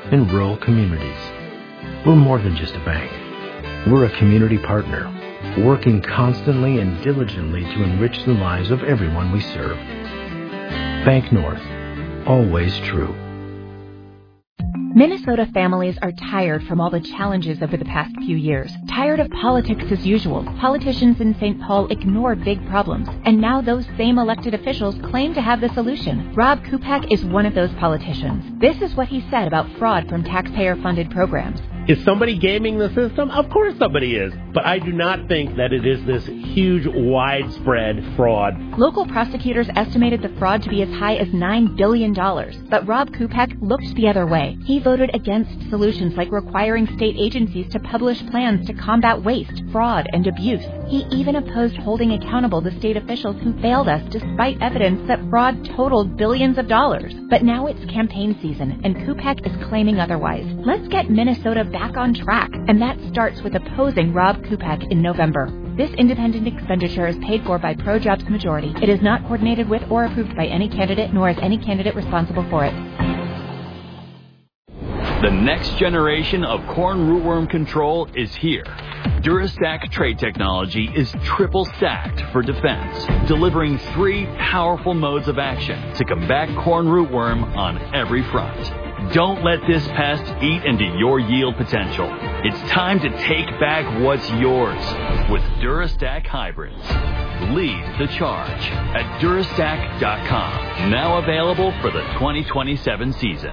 in rural communities. We're more than just a bank. We're a community partner, working constantly and diligently to enrich the lives of everyone we serve. Bank North, always true. Minnesota families are tired from all the challenges over the past few years. Tired of politics as usual. Politicians in St. Paul ignore big problems. And now those same elected officials claim to have the solution. Rob Kupak is one of those politicians. This is what he said about fraud from taxpayer-funded programs. Is somebody gaming the system? Of course somebody is. But I do not think that it is this huge, widespread fraud. Local prosecutors estimated the fraud to be as high as $9 billion. But Rob Kupak looked the other way. He voted against solutions like requiring state agencies to publish plans to combat waste, fraud, and abuse. He even opposed holding accountable the state officials who failed us despite evidence that fraud totaled billions of dollars. But now it's campaign season, and Kupak is claiming otherwise. Let's get Minnesota back on track, and that starts with opposing Rob Kupak in November. This independent expenditure is paid for by ProJobs Majority. It is not coordinated with or approved by any candidate, nor is any candidate responsible for it. The next generation of corn rootworm control is here. Durastack trait technology is triple stacked for defense, delivering 3 powerful modes of action to combat corn rootworm on every front. Don't let this pest eat into your yield potential. It's time to take back what's yours with Durastack hybrids. Lead the charge at Durastack.com. Now available for the 2027 season.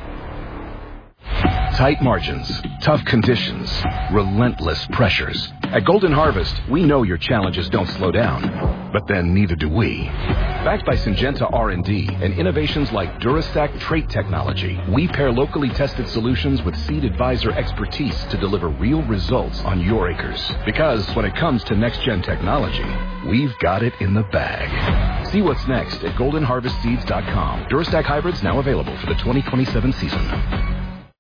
Tight margins, tough conditions, relentless pressures. At Golden Harvest, we know your challenges don't slow down, but then neither do we. Backed by Syngenta R&D and innovations like Durastack trait technology, we pair locally tested solutions with Seed Advisor expertise to deliver real results on your acres. Because when it comes to next-gen technology, we've got it in the bag. See what's next at goldenharvestseeds.com. Durastack hybrids now available for the 2027 season.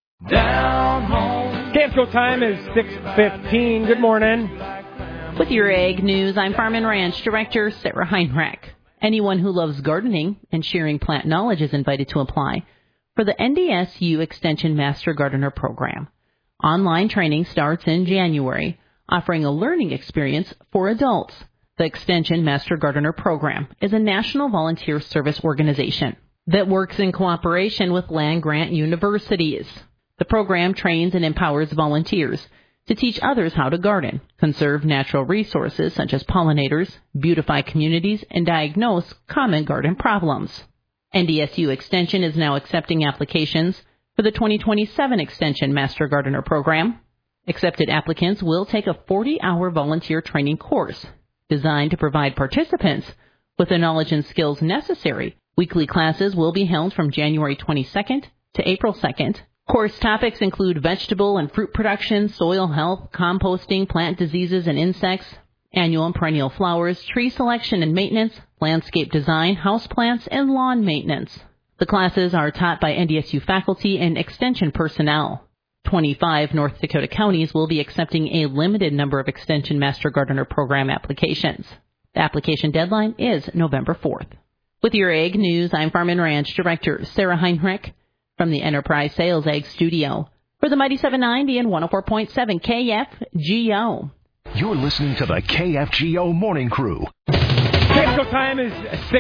Down home. Campo time is 6:15. Good morning. With your Ag News, I'm Farm and Ranch Director Sarah Heinrich. Anyone who loves gardening and sharing plant knowledge is invited to apply for the NDSU Extension Master Gardener Program. Online training starts in January, offering a learning experience for adults. The Extension Master Gardener Program is a national volunteer service organization that works in cooperation with land-grant universities. The program trains and empowers volunteers to teach others how to garden, conserve natural resources such as pollinators, beautify communities, and diagnose common garden problems. NDSU Extension is now accepting applications for the 2027 Extension Master Gardener Program. Accepted applicants will take a 40-hour volunteer training course designed to provide participants with the knowledge and skills necessary. Weekly classes will be held from January 22nd to April 2nd. Course topics include vegetable and fruit production, soil health, composting, plant diseases and insects, annual and perennial flowers, tree selection and maintenance, landscape design, houseplants, and lawn maintenance. The classes are taught by NDSU faculty and extension personnel. 25 North Dakota counties will be accepting a limited number of Extension Master Gardener Program applications. The application deadline is November 4th. With your Ag News, I'm Farm and Ranch Director Sarah Heinrich. From the Enterprise Sales Ag Studio for the Mighty 790 and 104.7 KFGO. You're listening to the KFGO Morning Crew. Campo time is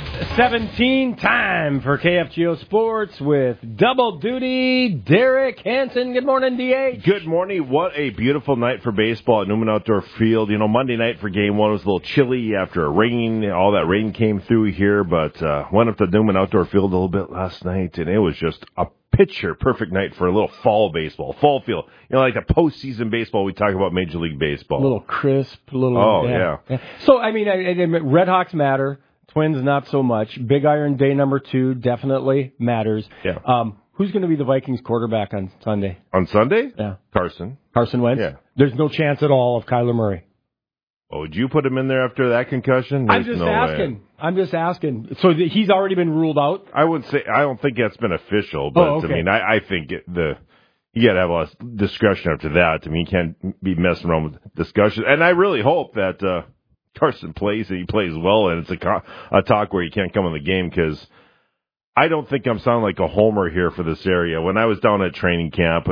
6:17. Time for KFGO Sports with double duty Derek Hansen. Good morning, DH. Good morning. What a beautiful night for baseball at Newman Outdoor Field. You know, Monday night for Game 1 was a little chilly after a rain. All that rain came through here, but went up to Newman Outdoor Field a little bit last night, and it was just a picture-perfect night for a little fall baseball, fall feel. You know, like the postseason baseball we talk about Major League Baseball. A little crisp, a little... Oh, yeah. So, I mean, Red Hawks matter. Twins, not so much. Big Iron Day number 2 definitely matters. Yeah. Who's going to be the Vikings quarterback on Sunday? On Sunday? Yeah. Carson Wentz? Yeah. There's no chance at all of Kyler Murray. Oh, would you put him in there after that concussion? I'm just asking. So he's already been ruled out? I would say, I don't think that's been official, but okay. I mean, I think you got to have a lot of discretion after that. I mean, you can't be messing around with discussion. And I really hope that Carson plays and he plays well, and it's a talk where he can't come in the game, because I don't think I'm sounding like a homer here for this area. When I was down at training camp,